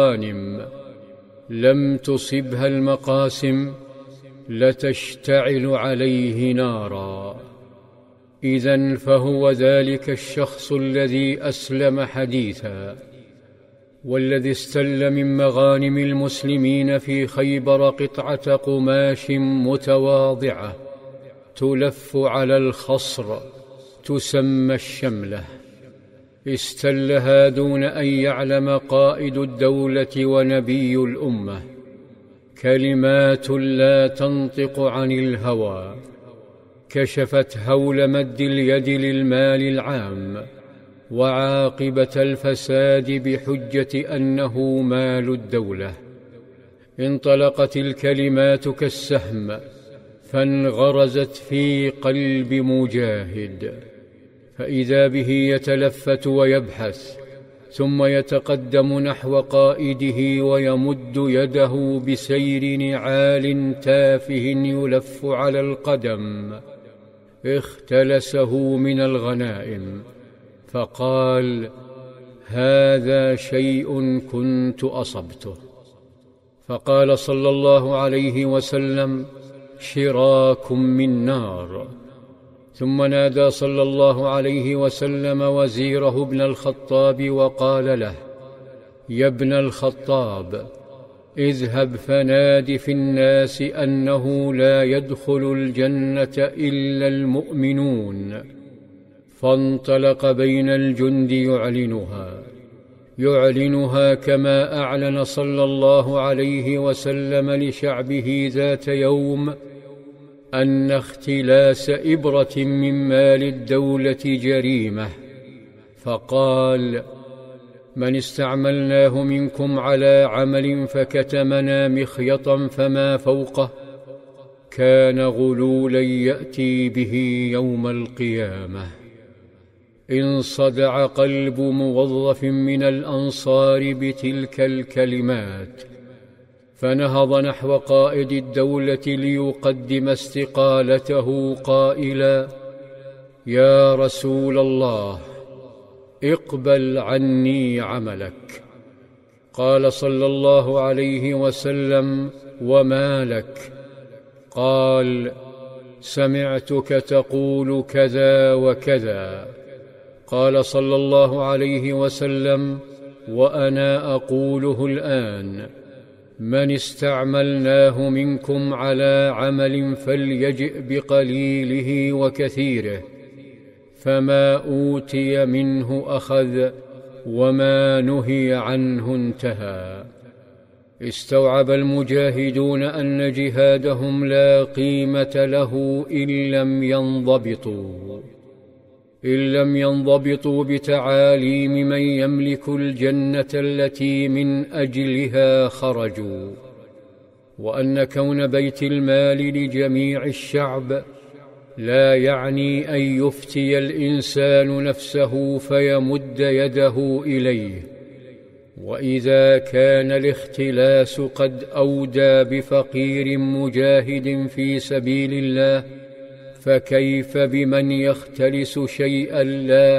المغانم لم تصبها المقاسم لتشتعل عليه نارا. إذن فهو ذلك الشخص الذي أسلم حديثا، والذي استل من مغانم المسلمين في خيبر قطعة قماش متواضعة تلف على الخصر تسمى الشملة، استلها دون أن يعلم قائد الدولة ونبي الأمة، كلمات لا تنطق عن الهوى كشفت هول مد اليد للمال العام وعاقبة الفساد بحجة أنه مال الدولة. انطلقت الكلمات كالسهم فانغرزت في قلب مجاهد، فإذا به يتلفت ويبحث، ثم يتقدم نحو قائده ويمد يده بسير نعال تافه يلف على القدم اختلسه من الغنائم، فقال: هذا شيء كنت أصبته. فقال صلى الله عليه وسلم: شراك من نار. ثم نادى صلى الله عليه وسلم وزيره ابن الخطاب وقال له: يا ابن الخطاب، اذهب فناد في الناس أنه لا يدخل الجنة إلا المؤمنون. فانطلق بين الجند يعلنها كما أعلن صلى الله عليه وسلم لشعبه ذات يوم أن اختلاس إبرة من مال الدولة جريمة، فقال: من استعملناه منكم على عمل فكتمنا مخيطا فما فوقه كان غلولا يأتي به يوم القيامة. انصدع قلب موظف من الأنصار بتلك الكلمات، فنهض نحو قائد الدولة ليقدم استقالته قائلا: يا رسول الله، اقبل عني عملك. قال صلى الله عليه وسلم: وما لك؟ قال: سمعتك تقول كذا وكذا. قال صلى الله عليه وسلم: وأنا أقوله الآن: من استعملناه منكم على عمل فليجئ بقليله وكثيره، فما أوتي منه أخذ، وما نهي عنه انتهى. استوعب المجاهدون أن جهادهم لا قيمة له إن لم ينضبطوا بتعاليم من يملك الجنة التي من أجلها خرجوا، وأن كون بيت المال لجميع الشعب لا يعني أن يفتي الإنسان نفسه فيمد يده إليه. وإذا كان الاختلاس قد أودى بفقير مجاهد في سبيل الله، فكيف بمن يختلس شيئا لا